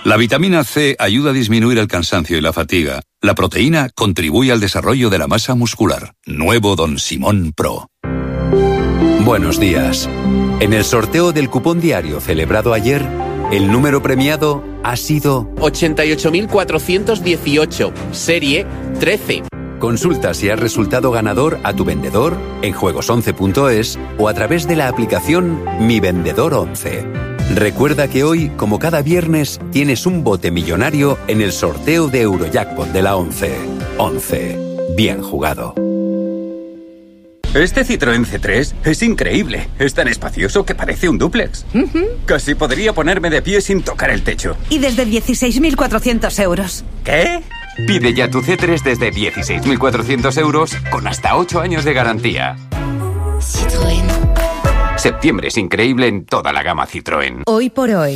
La vitamina C ayuda a disminuir el cansancio y la fatiga. La proteína contribuye al desarrollo de la masa muscular. Nuevo Don Simón Pro. Buenos días. En el sorteo del cupón diario celebrado ayer, el número premiado ha sido 88.418, serie 13. Consulta si has resultado ganador a tu vendedor en juegos11.es o a través de la aplicación Mi Vendedor 11. Recuerda que hoy, como cada viernes, tienes un bote millonario en el sorteo de Eurojackpot de la 11. 11. Bien jugado. Este Citroën C3 es increíble. Es tan espacioso que parece un dúplex. Casi podría ponerme de pie sin tocar el techo. Y desde 16.400 euros. ¿Qué? Pide ya tu C3 desde 16.400 euros con hasta 8 años de garantía. Citroën. Septiembre es increíble en toda la gama Citroën. Hoy por hoy,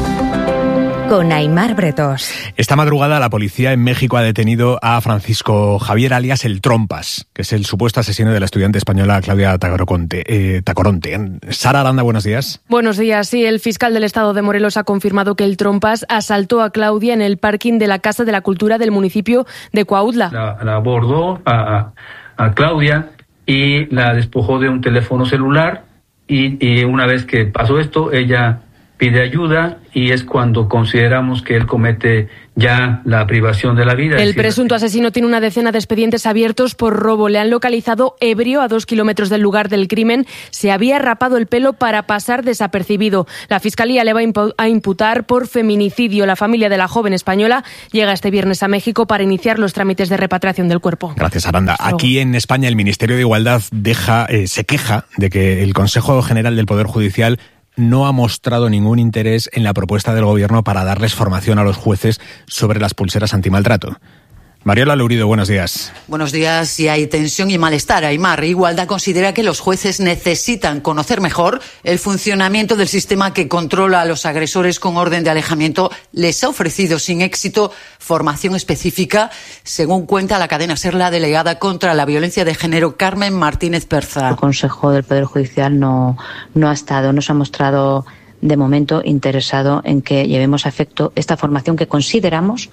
con Aimar Bretos. Esta madrugada la policía en México ha detenido a Francisco Javier alias El Trompas, que es el supuesto asesino de la estudiante española Claudia Tacoronte. Sara Aranda, buenos días. Buenos días. Sí, el fiscal del estado de Morelos ha confirmado que El Trompas asaltó a Claudia en el parking de la Casa de la Cultura del municipio de Cuautla. La abordó a Claudia y la despojó de un teléfono celular. Y una vez que pasó esto, ella pide ayuda y es cuando consideramos que él comete ya la privación de la vida. El presunto asesino tiene una decena de expedientes abiertos por robo. Le han localizado ebrio a 2 kilómetros del lugar del crimen. Se había rapado el pelo para pasar desapercibido. La Fiscalía le va a imputar por feminicidio. La familia de la joven española llega este viernes a México para iniciar los trámites de repatriación del cuerpo. Gracias, Aranda. Aquí en España el Ministerio de Igualdad se queja de que el Consejo General del Poder Judicial no ha mostrado ningún interés en la propuesta del Gobierno para darles formación a los jueces sobre las pulseras antimaltrato. Mariola Lourido, buenos días. Buenos días. Si hay tensión y malestar, Aimar, Igualdad considera que los jueces necesitan conocer mejor el funcionamiento del sistema que controla a los agresores con orden de alejamiento. Les ha ofrecido sin éxito formación específica, según cuenta la cadena SER, la delegada contra la violencia de género, Carmen Martínez Perza. El Consejo del Poder Judicial no se ha mostrado de momento interesado en que llevemos a efecto esta formación que consideramos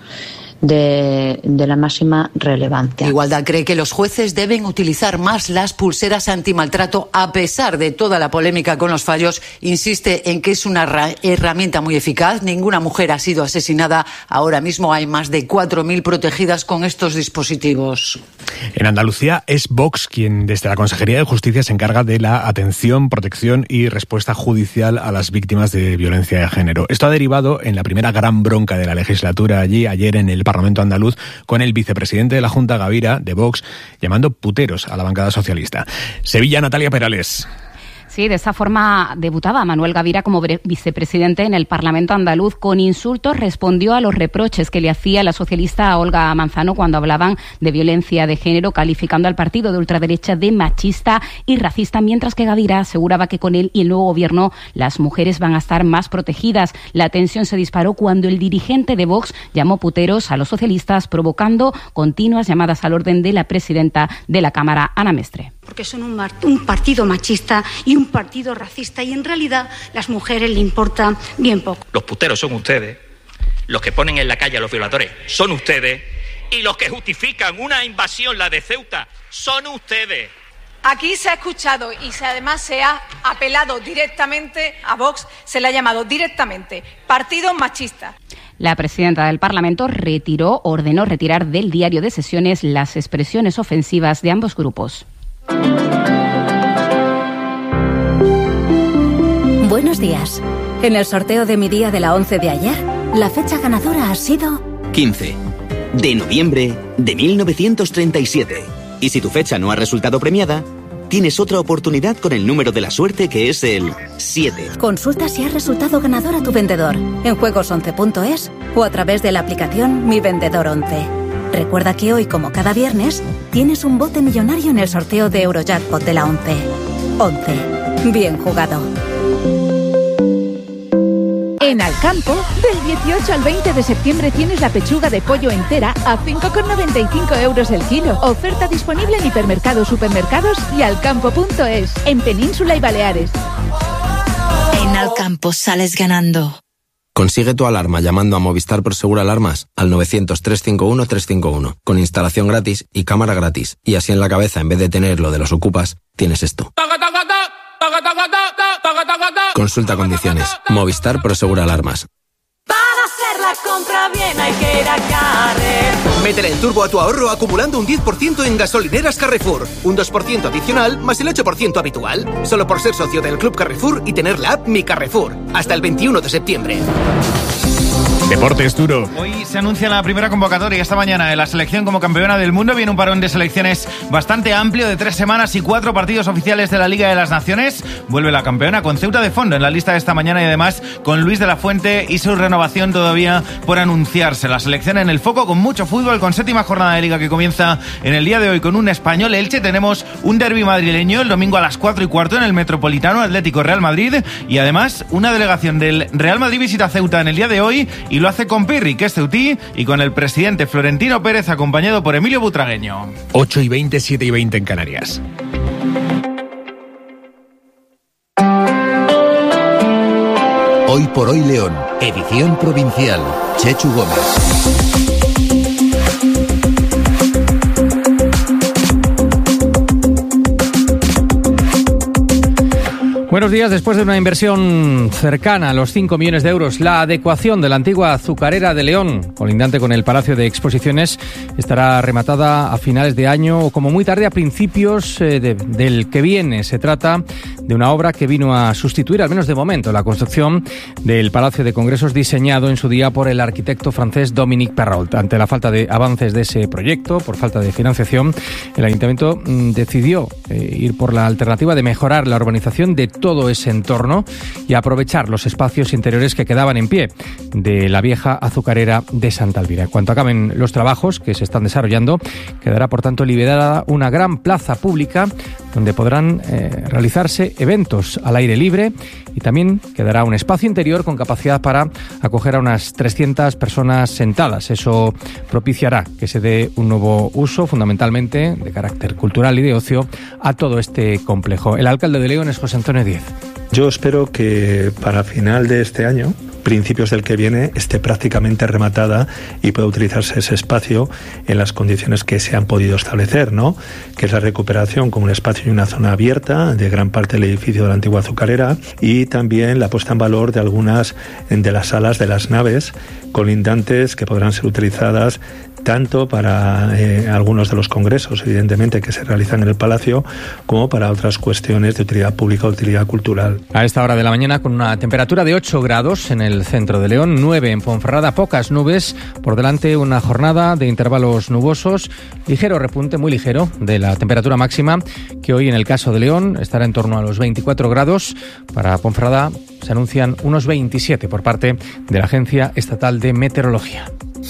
de la máxima relevancia. Igualdad cree que los jueces deben utilizar más las pulseras antimaltrato a pesar de toda la polémica con los fallos. Insiste en que es una herramienta muy eficaz. Ninguna mujer ha sido asesinada. Ahora mismo hay más de 4.000 protegidas con estos dispositivos. En Andalucía es Vox quien desde la Consejería de Justicia se encarga de la atención, protección y respuesta judicial a las víctimas de violencia de género. Esto ha derivado en la primera gran bronca de la legislatura allí ayer en el Parlamento andaluz, con el vicepresidente de la Junta, Gavira, de Vox, llamando puteros a la bancada socialista. Sevilla, Natalia Perales. Sí, de esa forma debutaba Manuel Gavira como vicepresidente en el Parlamento andaluz. Con insultos respondió a los reproches que le hacía la socialista Olga Manzano cuando hablaban de violencia de género, calificando al partido de ultraderecha de machista y racista, mientras que Gavira aseguraba que con él y el nuevo gobierno las mujeres van a estar más protegidas. La tensión se disparó cuando el dirigente de Vox llamó puteros a los socialistas, provocando continuas llamadas al orden de la presidenta de la Cámara, Ana Mestre. Porque son un partido machista y un partido racista, y en realidad las mujeres le importa bien poco. Los puteros son ustedes, los que ponen en la calle a los violadores son ustedes, y los que justifican una invasión, la de Ceuta, son ustedes. Aquí se ha escuchado y además se ha apelado directamente a Vox, se le ha llamado directamente partido machista. La presidenta del Parlamento ordenó retirar del diario de sesiones las expresiones ofensivas de ambos grupos. Buenos días. En el sorteo de mi día de la 11 de ayer, la fecha ganadora ha sido 15 de noviembre de 1937. Y si tu fecha no ha resultado premiada, tienes otra oportunidad con el número de la suerte, que es el 7. Consulta si has resultado ganador a tu vendedor en juegos11.es o a través de la aplicación Mi Vendedor 11. Recuerda que hoy, como cada viernes, tienes un bote millonario en el sorteo de Eurojackpot de la 11. 11. Bien jugado. En Alcampo, del 18 al 20 de septiembre tienes la pechuga de pollo entera a 5,95 euros el kilo. Oferta disponible en hipermercados, supermercados y alcampo.es, en Península y Baleares. En Alcampo sales ganando. Consigue tu alarma llamando a Movistar Prosegur Alarmas al 900-351-351, con instalación gratis y cámara gratis. Y así en la cabeza, en vez de tener lo de los ocupas, tienes esto. Consulta condiciones. Movistar Prosegur Alarmas. Para hacer la compra bien hay que ir a Carrefour. Métele el turbo a tu ahorro acumulando un 10% en gasolineras Carrefour. Un 2% adicional más el 8% habitual. Solo por ser socio del Club Carrefour y tener la app Mi Carrefour. Hasta el 21 de septiembre. Deportes duro. Hoy se anuncia la primera convocatoria esta mañana de la selección como campeona del mundo. Viene un parón de selecciones bastante amplio de 3 semanas y 4 partidos oficiales de la Liga de las Naciones. Vuelve la campeona con Ceuta de fondo en la lista de esta mañana y además con Luis de la Fuente y su renovación todavía por anunciarse. La selección en el foco con mucho fútbol, con 7ª jornada de Liga que comienza en el día de hoy con un Español Elche. Tenemos un derbi madrileño el domingo a las 4:15 en el Metropolitano, Atlético Real Madrid, y además una delegación del Real Madrid visita Ceuta en el día de hoy y lo hace con Pirri, que es ceutí, y con el presidente Florentino Pérez acompañado por Emilio Butragueño. 8:20, 7:20 en Canarias. Hoy por hoy León, edición provincial. Chechu Gómez. Buenos días. Después de una inversión cercana a los 5 millones de euros, la adecuación de la antigua azucarera de León, colindante con el Palacio de Exposiciones, estará rematada a finales de año o como muy tarde a principios del que viene. Se trata de una obra que vino a sustituir, al menos de momento, la construcción del Palacio de Congresos diseñado en su día por el arquitecto francés Dominique Perrault. Ante la falta de avances de ese proyecto, por falta de financiación, el Ayuntamiento decidió ir por la alternativa de mejorar la urbanización de todo ese entorno y aprovechar los espacios interiores que quedaban en pie de la vieja azucarera de Santa Elvira. En cuanto acaben los trabajos que se están desarrollando, quedará por tanto liberada una gran plaza pública donde podrán realizarse eventos al aire libre y también quedará un espacio interior con capacidad para acoger a unas 300 personas sentadas. Eso propiciará que se dé un nuevo uso, fundamentalmente de carácter cultural y de ocio, a todo este complejo. El alcalde de León es José Antonio Díez. Yo espero que para final de este año, principios del que viene, esté prácticamente rematada y pueda utilizarse ese espacio en las condiciones que se han podido establecer, ¿no? Que es la recuperación como un espacio y una zona abierta de gran parte del edificio de la antigua azucarera y también la puesta en valor de algunas de las salas de las naves colindantes que podrán ser utilizadas tanto para algunos de los congresos, evidentemente, que se realizan en el Palacio, como para otras cuestiones de utilidad pública o utilidad cultural. A esta hora de la mañana, con una temperatura de 8 grados en el centro de León, 9 en Ponferrada, pocas nubes, por delante una jornada de intervalos nubosos, ligero repunte, muy ligero, de la temperatura máxima, que hoy en el caso de León estará en torno a los 24 grados. Para Ponferrada se anuncian unos 27 por parte de la Agencia Estatal de Meteorología.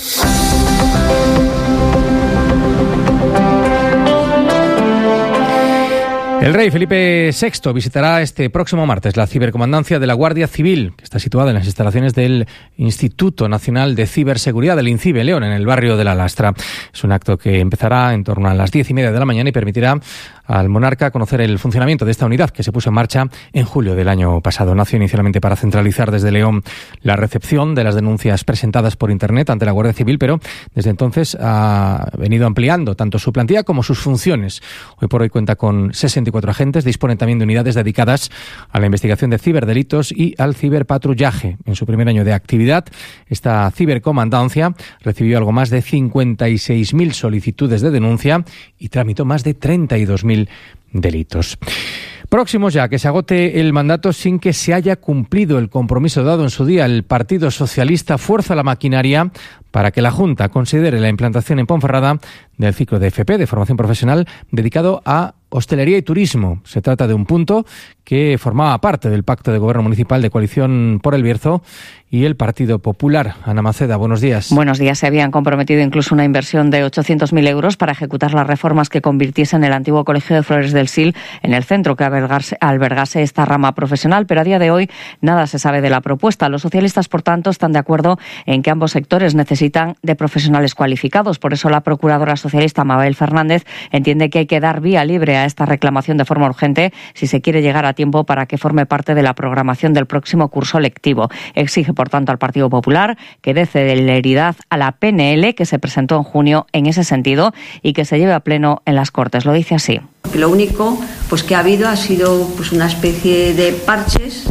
El rey Felipe VI visitará este próximo martes la cibercomandancia de la Guardia Civil, que está situada en las instalaciones del Instituto Nacional de Ciberseguridad del INCIBE León, en el barrio de La Lastra. Es un acto que empezará en torno a las 10:30 de la mañana y permitirá al monarca conocer el funcionamiento de esta unidad que se puso en marcha en julio del año pasado. Nació inicialmente para centralizar desde León la recepción de las denuncias presentadas por Internet ante la Guardia Civil, pero desde entonces ha venido ampliando tanto su plantilla como sus funciones. Hoy por hoy cuenta con 64 agentes, dispone también de unidades dedicadas a la investigación de ciberdelitos y al ciberpatrullaje. En su primer año de actividad, esta cibercomandancia recibió algo más de 56.000 solicitudes de denuncia y tramitó más de 32.000 delitos. Próximos ya que se agote el mandato sin que se haya cumplido el compromiso dado en su día, el Partido Socialista fuerza la maquinaria para que la Junta considere la implantación en Ponferrada del ciclo de FP, de formación profesional, dedicado a hostelería y turismo. Se trata de un punto que formaba parte del Pacto de Gobierno Municipal de Coalición por el Bierzo y el Partido Popular. Ana Maceda, buenos días. Buenos días. Se habían comprometido incluso una inversión de 800.000 euros para ejecutar las reformas que convirtiesen el antiguo Colegio de Flores del Sil en el centro que albergase esta rama profesional, pero a día de hoy nada se sabe de la propuesta. Los socialistas, por tanto, están de acuerdo en que ambos sectores necesitan necesitan de profesionales cualificados. Por eso la procuradora socialista Mabel Fernández entiende que hay que dar vía libre a esta reclamación de forma urgente si se quiere llegar a tiempo para que forme parte de la programación del próximo curso lectivo. Exige, por tanto, al Partido Popular que dé celeridad a la PNL que se presentó en junio en ese sentido y que se lleve a pleno en las Cortes. Lo dice así. Lo único que ha habido ha sido una especie de parches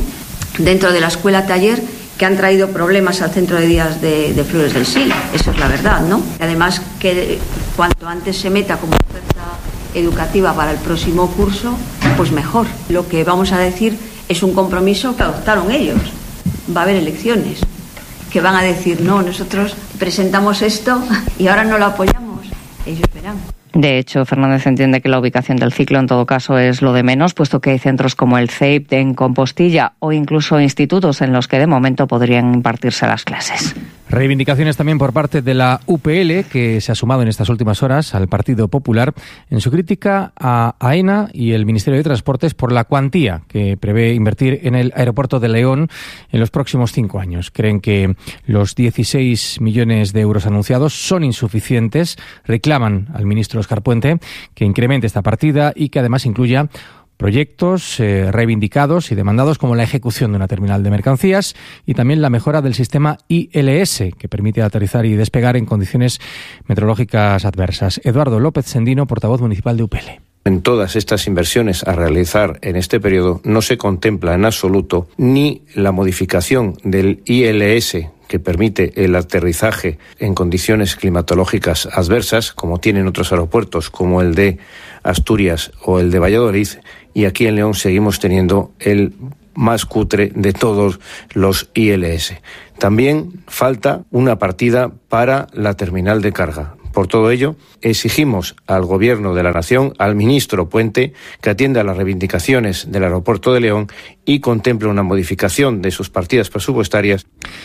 dentro de la escuela taller que han traído problemas al centro de días de Flores del Sil. Eso es la verdad, ¿no? Además, que cuanto antes se meta como oferta educativa para el próximo curso, pues mejor. Lo que vamos a decir es un compromiso que adoptaron ellos. Va a haber elecciones que van a decir, no, nosotros presentamos esto y ahora no lo apoyamos. Ellos verán. De hecho, Fernández entiende que la ubicación del ciclo en todo caso es lo de menos, puesto que hay centros como el CEIP en Compostilla o incluso institutos en los que de momento podrían impartirse las clases. Reivindicaciones también por parte de la UPL, que se ha sumado en estas últimas horas al Partido Popular en su crítica a AENA y el Ministerio de Transportes por la cuantía que prevé invertir en el aeropuerto de León en los próximos 5 años. Creen que los 16 millones de euros anunciados son insuficientes. Reclaman al ministro Óscar Puente que incremente esta partida y que además incluya proyectos reivindicados y demandados como la ejecución de una terminal de mercancías y también la mejora del sistema ILS, que permite aterrizar y despegar en condiciones meteorológicas adversas. Eduardo López Sendino, portavoz municipal de UPL. En todas estas inversiones a realizar en este periodo no se contempla en absoluto ni la modificación del ILS, que permite el aterrizaje en condiciones climatológicas adversas, como tienen otros aeropuertos, como el de Asturias o el de Valladolid, y aquí en León seguimos teniendo el más cutre de todos los ILS. También falta una partida para la terminal de carga. Por todo ello, exigimos al Gobierno de la Nación, al ministro Puente, que atienda a las reivindicaciones del aeropuerto de León y contemple una modificación de sus partidas presupuestarias.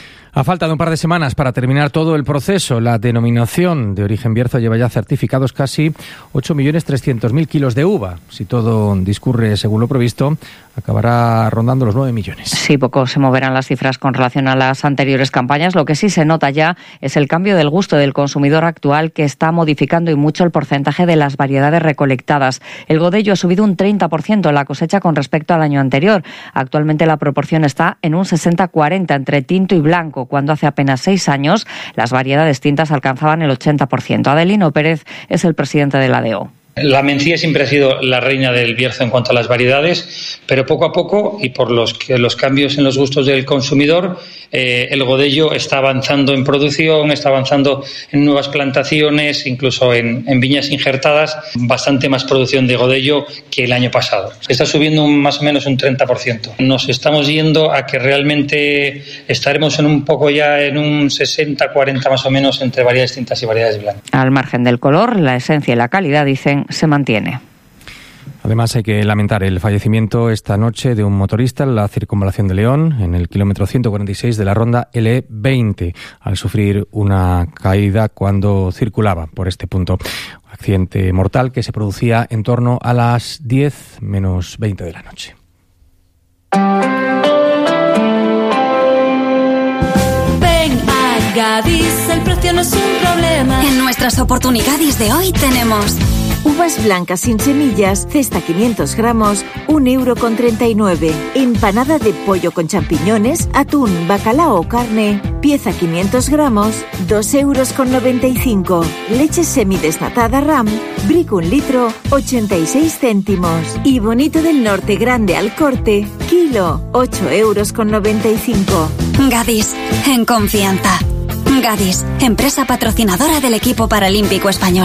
A falta de un par de semanas para terminar todo el proceso, la denominación de origen Bierzo lleva ya certificados casi 8.300.000 kilos de uva. Si todo discurre según lo previsto, acabará rondando los 9 millones. Sí, poco se moverán las cifras con relación a las anteriores campañas. Lo que sí se nota ya es el cambio del gusto del consumidor actual, que está modificando y mucho el porcentaje de las variedades recolectadas. El godello ha subido un 30% en la cosecha con respecto al año anterior. Actualmente la proporción está en un 60-40 entre tinto y blanco, cuando hace apenas 6 años las variedades tintas alcanzaban el 80%. Adelino Pérez es el presidente de la ADEO. La Mencía siempre ha sido la reina del Bierzo en cuanto a las variedades, pero poco a poco, y por los cambios en los gustos del consumidor, el godello está avanzando en producción, está avanzando en nuevas plantaciones, incluso en viñas injertadas, bastante más producción de godello que el año pasado. Está subiendo más o menos un 30%. Nos estamos yendo a que realmente estaremos en un poco ya en un 60-40 más o menos entre variedades tintas y variedades blancas. Al margen del color, la esencia y la calidad, dicen, se mantiene. Además, hay que lamentar el fallecimiento esta noche de un motorista en la circunvalación de León, en el kilómetro 146 de la ronda LE20, al sufrir una caída cuando circulaba por este punto. Un accidente mortal que se producía en torno a las 10 menos 20 de la noche. Ven a Gadis, el precio no es un problema. En nuestras oportunidades de hoy tenemos uvas blancas sin semillas, cesta 500 gramos, 1,39 €. Empanada de pollo con champiñones, atún, bacalao o carne, pieza 500 gramos, 2,95 €. Leche semidesnatada RAM, Brick 1 litro, 86 céntimos. Y Bonito del Norte grande al corte, kilo, 8,95 €. Gadis, en confianza. Gadis, empresa patrocinadora del equipo paralímpico español.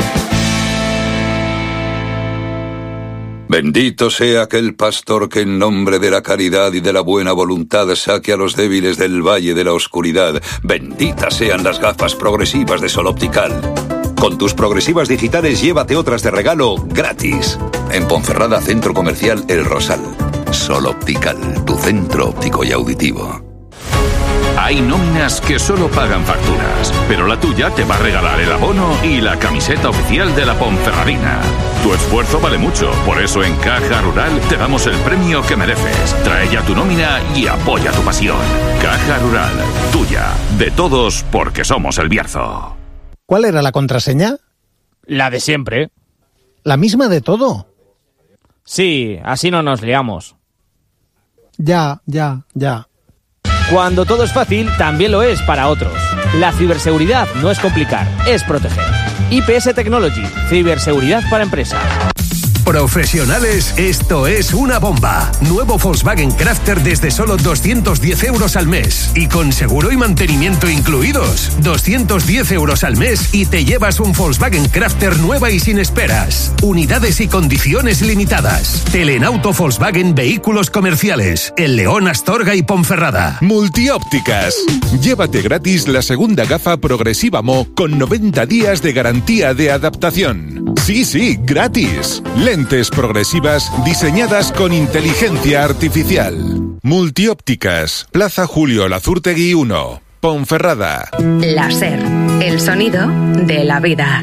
Bendito sea aquel pastor que en nombre de la caridad y de la buena voluntad saque a los débiles del valle de la oscuridad. Benditas sean las gafas progresivas de Sol Optical. Con tus progresivas digitales llévate otras de regalo gratis. En Ponferrada, Centro Comercial El Rosal. Sol Optical, tu centro óptico y auditivo. Hay nóminas que solo pagan facturas, pero la tuya te va a regalar el abono y la camiseta oficial de la Ponferradina. Tu esfuerzo vale mucho, por eso en Caja Rural te damos el premio que mereces. Trae ya tu nómina y apoya tu pasión. Caja Rural, tuya, de todos, porque somos el Bierzo. ¿Cuál era la contraseña? La de siempre. ¿La misma de todo? Sí, así no nos liamos. Ya. Cuando todo es fácil, también lo es para otros. La ciberseguridad no es complicar, es proteger. IPS Technology, ciberseguridad para empresas. Profesionales, esto es una bomba. Nuevo Volkswagen Crafter desde solo 210 euros al mes. Y con seguro y mantenimiento incluidos. 210 euros al mes y te llevas un Volkswagen Crafter nueva y sin esperas. Unidades y condiciones limitadas. Telenauto Volkswagen Vehículos Comerciales. El León, Astorga y Ponferrada. Multiópticas. Llévate gratis la segunda gafa progresiva Mo con 90 días de garantía de adaptación. Sí, gratis. Lentes progresivas diseñadas con inteligencia artificial. Multiópticas, Plaza Julio Lazurtegui 1, Ponferrada. Láser, el sonido de la vida.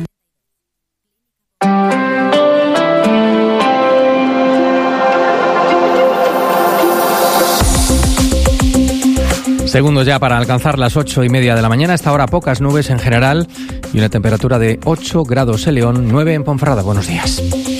Segundos ya para alcanzar las 8:30 de la mañana. Hasta ahora pocas nubes en general y una temperatura de 8 grados en León, 9 en Ponferrada. Buenos días.